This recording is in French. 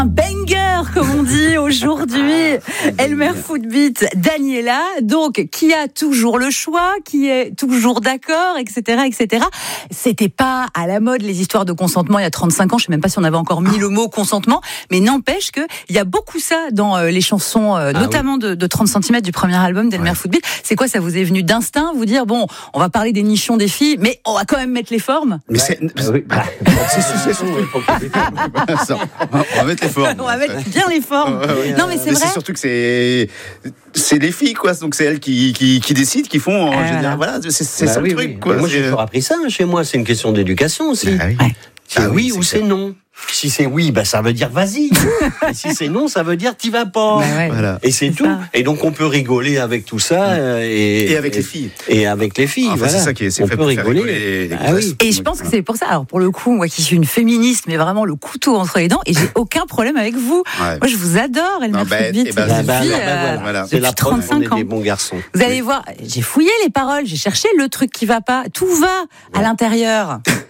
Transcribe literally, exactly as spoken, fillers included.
Un banger, comme on dit aujourd'hui. Elmer Footbeat, Daniela, donc, qui a toujours le choix, qui est toujours d'accord, et cetera, et cetera. C'était pas à la mode, les histoires de consentement, il y a trente-cinq ans. Je sais même pas si on avait encore mis le mot consentement, mais n'empêche que il y a beaucoup ça dans euh, les chansons, euh, ah, notamment oui. de, de trente centimètres du premier album d'Elmer ouais. Footbeat. C'est quoi, ça vous est venu d'instinct, vous dire, bon, on va parler des nichons des filles, mais on va quand même mettre les formes? Mais c'est, ah, oui. bah, c'est, c'est, c'est, c'est, on va mettre les formes. On va mettre bien les formes. Ouais, ouais, non, mais c'est mais vrai. C'est surtout que c'est, c'est les filles, quoi. Donc c'est elles qui, qui, qui décident, qui font. En euh, général, voilà, c'est, c'est bah, ça oui, le truc, oui. quoi. Moi, j'ai toujours appris ça chez moi. C'est une question d'éducation aussi. Ah, oui. Ouais. C'est ah, oui, oui ou c'est, c'est non. Si c'est oui, bah ça veut dire vas-y. Et si c'est non, ça veut dire t'y vas pas. Bah ouais, voilà. Et c'est, c'est tout. Ça. Et donc on peut rigoler avec tout ça euh, et, et avec et, les filles. Et avec les filles. Enfin, voilà. C'est ça qui est. C'est on fait peut pour rigoler. rigoler les, les ah oui. Et je pense que c'est pour ça. Alors pour le coup, moi qui suis une féministe, mais vraiment le couteau entre les dents, et j'ai aucun problème avec vous. Ouais. Moi je vous adore, Elmer Footbeat. Bah, bah, bah, depuis, bah, euh, voilà. depuis C'est la trente-cinq preuve, on est ans. des bons garçons. Vous allez voir, j'ai fouillé les paroles, j'ai cherché le truc qui va pas. Tout va à l'intérieur.